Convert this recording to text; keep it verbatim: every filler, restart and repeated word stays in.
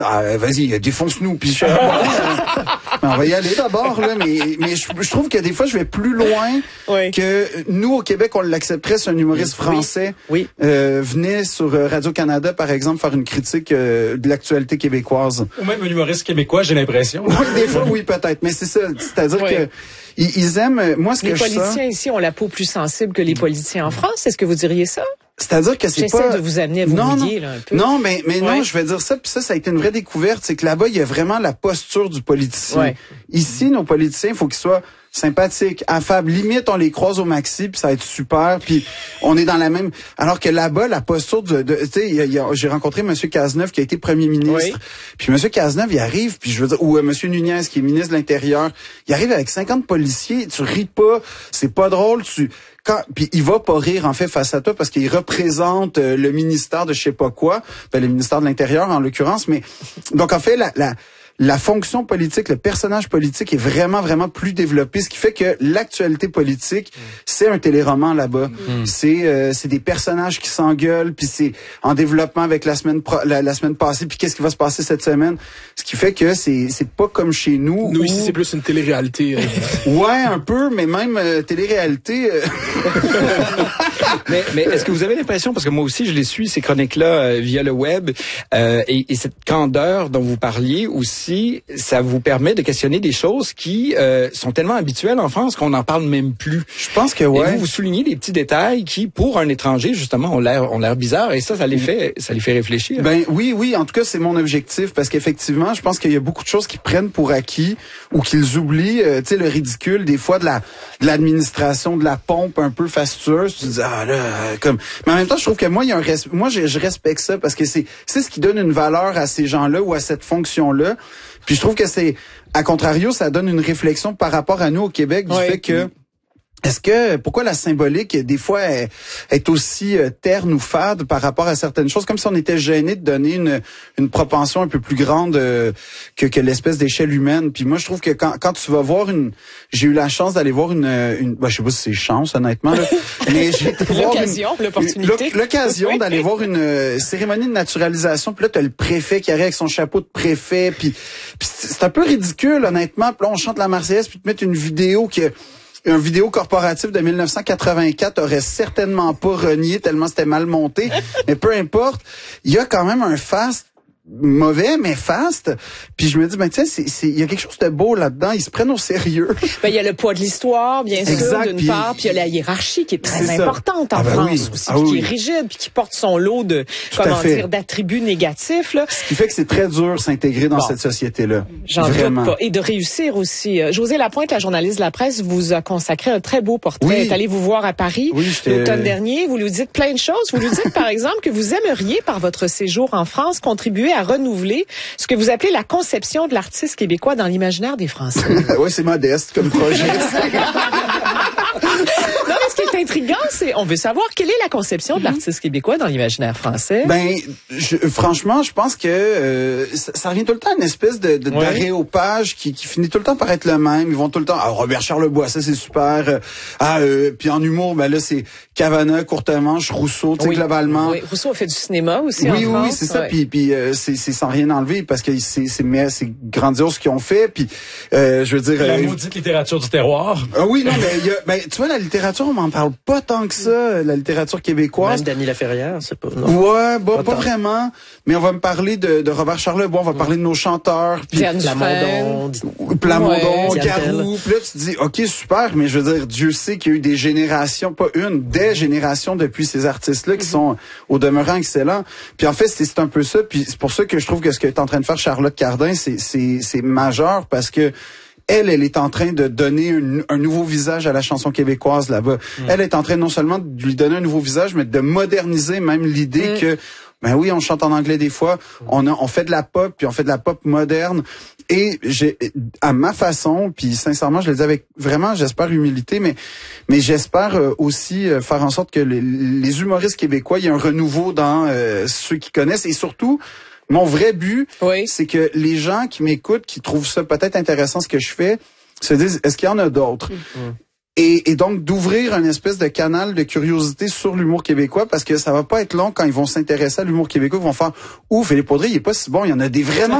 ah, vas-y, défonce-nous. Puis je, on va y aller d'abord, là, mais, mais je, je trouve que des fois, je vais plus loin oui. que nous, au Québec, on l'accepterait si un humoriste oui. français oui. Euh, venait sur Radio-Canada, par exemple, faire une critique euh, de l'actualité québécoise. Ou même un humoriste québécois, j'ai l'impression. Oui, des fois, oui, peut-être. Mais c'est ça. C'est-à-dire oui. que ils, ils aiment... Moi, ce les que je sens... Les politiciens ici ont la peau plus sensible que les politiciens en France. Est-ce que vous diriez ça? C'est-à-dire que c'est J'essaie pas... de vous amener à vous non, mouiller, non, là, un peu. Non, mais, mais ouais. non, je vais dire ça, puis ça, ça a été une vraie découverte, c'est que là-bas, il y a vraiment la posture du politicien. Ouais. Ici, nos politiciens, il faut qu'ils soient sympathiques, affables. Limite, on les croise au maxi, puis ça va être super, puis on est dans la même... Alors que là-bas, la posture de... de tu sais, j'ai rencontré M. Cazeneuve, qui a été premier ministre, oui. puis M. Cazeneuve, il arrive, puis je veux dire, ou euh, M. Nunez, qui est ministre de l'Intérieur, il arrive avec cinquante policiers, tu ris pas, c'est pas drôle, tu... Quand, puis il va pas rire en fait face à toi parce qu'il représente euh, le ministère de je sais pas quoi, ben, le ministère de l'Intérieur en l'occurrence, mais donc en fait la, la la fonction politique, le personnage politique est vraiment, vraiment plus développé, ce qui fait que l'actualité politique, mmh. c'est un téléroman là-bas. Mmh. C'est euh, c'est des personnages qui s'engueulent, puis c'est en développement avec la semaine pro- la, la semaine passée, puis qu'est-ce qui va se passer cette semaine, ce qui fait que c'est c'est pas comme chez nous. Nous où... ici, c'est plus une télé-réalité. Ouais, un peu, mais même euh, télé-réalité... Euh... mais mais est-ce que vous avez l'impression, parce que moi aussi je les suis, ces chroniques-là, euh, via le web, euh, et, et cette candeur dont vous parliez aussi, ça vous permet de questionner des choses qui euh, sont tellement habituelles en France qu'on n'en parle même plus. Je pense que ouais. Et vous, vous soulignez des petits détails qui, pour un étranger, justement, ont l'air ont l'air bizarres, et ça, ça les fait, ça les fait réfléchir. Ben oui, oui. En tout cas, c'est mon objectif, parce qu'effectivement, je pense qu'il y a beaucoup de choses qu'ils prennent pour acquis ou qu'ils oublient. Euh, tu sais, le ridicule, des fois de la de l'administration, de la pompe un peu fastueuse. Tu te dis ah là, euh, comme. Mais en même temps, je trouve que moi, il y a un res... moi, je, je respecte ça parce que c'est c'est ce qui donne une valeur à ces gens-là ou à cette fonction-là. Puis je trouve que c'est, à contrario, ça donne une réflexion par rapport à nous au Québec du oui. fait que est-ce que, pourquoi la symbolique, des fois, est, est aussi euh, terne ou fade par rapport à certaines choses, comme si on était gêné de donner une, une propension un peu plus grande euh, que, que l'espèce d'échelle humaine. Puis moi, je trouve que quand, quand tu vas voir une... J'ai eu la chance d'aller voir une... une ben, je sais pas si c'est chance, honnêtement, là, mais j'ai été voir l'occasion, une, l'opportunité. L'occasion oui. d'aller voir une euh, cérémonie de naturalisation. Puis là, t'as le préfet qui arrive avec son chapeau de préfet. Puis, puis c'est un peu ridicule, honnêtement. Puis là, on chante la Marseillaise, puis te mettre une vidéo qui... Un vidéo corporatif de mille neuf cent quatre-vingt-quatre aurait certainement pas renié tellement c'était mal monté. Mais peu importe, il y a quand même un fast mauvais mais fast. Puis je me dis ben tu sais c'est c'est il y a quelque chose de beau là-dedans, ils se prennent au sérieux. Ben il y a le poids de l'histoire bien sûr exact, d'une part, puis il y a la hiérarchie qui est très importante ça. en ah ben France oui. aussi, ah puis oui. qui est rigide, puis qui porte son lot de Tout comment dire d'attributs négatifs là. Ce qui fait que c'est très dur s'intégrer dans bon. cette société-là. J'en Vraiment. doute pas. Et de réussir aussi. José Lapointe, la journaliste de la presse, vous a consacré un très beau portrait. Oui. Elle est allée vous voir à Paris oui, l'automne dernier. Vous lui dites plein de choses. Vous lui dites par exemple que vous aimeriez par votre séjour en France contribuer à renouveler ce que vous appelez la conception de l'artiste québécois dans l'imaginaire des Français. Oui, c'est modeste comme projet. Non, mais ce qui est intriguant, c'est on veut savoir quelle est la conception de l'artiste québécois dans l'imaginaire français. Ben, je, franchement, je pense que euh, ça, ça revient tout le temps à une espèce de, de ouais. d'aréopage qui, qui finit tout le temps par être le même. Ils vont tout le temps. Ah, Robert Charlebois, ça c'est super. Ah, euh, puis en humour, ben là c'est Cavana, Courtemanche, Rousseau, tu sais oui. globalement. Oui, Rousseau a fait du cinéma aussi oui, en France. Oui, c'est ça. Ouais. Puis, puis euh, c'est, c'est sans rien enlever parce que c'est, c'est, mais c'est grandiose ce qu'ils ont fait. Puis, euh, je veux dire. La euh, maudite littérature du terroir. Ah oui, non, mais il y a, ben tu vois la littérature, on m'en parle pas tant que ça, la littérature québécoise. Même Dany Laferrière, c'est pas. Non. Ouais, bon, pas, pas vraiment. Mais on va me parler de, de Robert Charlebois, on va parler de nos chanteurs. Puis Plamondon, Plamondon, ouais, Garou. Puis là, tu te dis, ok, super, mais je veux dire, Dieu sait qu'il y a eu des générations, pas une, des générations depuis ces artistes-là qui mm-hmm. sont au demeurant excellents. Puis en fait, c'est, c'est un peu ça. Puis c'est pour ça que je trouve que ce qu'est en train de faire Charlotte Cardin, c'est, c'est, c'est majeur parce que Elle, elle est en train de donner un, un nouveau visage à la chanson québécoise là-bas. Mm. Elle est en train non seulement de lui donner un nouveau visage, mais de moderniser même l'idée mm. que, ben oui, on chante en anglais des fois, on, a, on fait de la pop, puis on fait de la pop moderne. Et j'ai, à ma façon, puis sincèrement, je le dis avec vraiment, j'espère humilité, mais mais j'espère aussi faire en sorte que les, les humoristes québécois, il y ait un renouveau dans euh, ceux qui connaissent et surtout. Mon vrai but, oui. c'est que les gens qui m'écoutent, qui trouvent ça peut-être intéressant ce que je fais, se disent, est-ce qu'il y en a d'autres? Mmh. Et, et donc d'ouvrir une espèce de canal de curiosité sur l'humour québécois, parce que ça va pas être long quand ils vont s'intéresser à l'humour québécois, ils vont faire « Ouh, Philippe Audrey, il est pas si bon, il y en a des vraiment